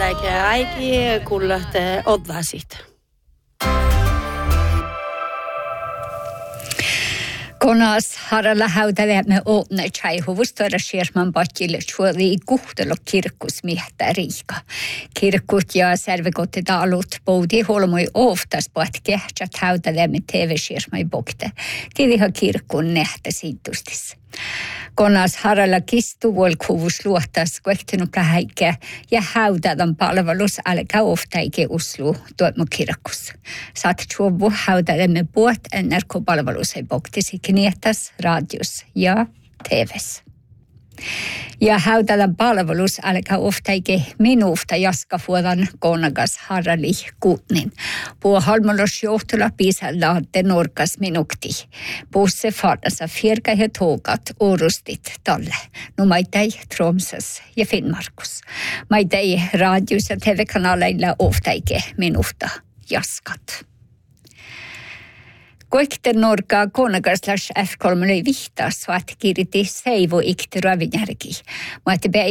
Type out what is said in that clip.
eikä äiki kuullatte odvasit. Konas haralla haudalemme åtne tjaihuvustoida Scherman Bakkille suori kuhtelo kirkkus miehtä riika. Kirkkut ja servekottitalut poudi holmoi oftas på att kehtsat haudalemme TV-Schermai bokte. Kiviha kirkkun nähtä siitustis. Konas haralla kistu volkuvus luottas kuehtinukka häikkä ja haudadan palvelus alkaa oftaike uslu tuotmo kirkkus. Saat chuobu haudalemme puot NRK-palvelus ei boktisi knietas, radios ja TVs. Ja haudadan palvelus alkaa oftaike minuufta jaskafuodan konagas harrali kuutnin. Puo halmolos johtula piisalla te norkas minukti. Puusse farnassa firka ja tågat orustit talle. No maitai Tromsøs ja Finnmarkus. Maitai radios ja TV-kanaleilla oftaike minuufta jaskat. Koikten norkaa konagaslas F3 vihtaa, så att kiriti seivo ikti ravinjärki.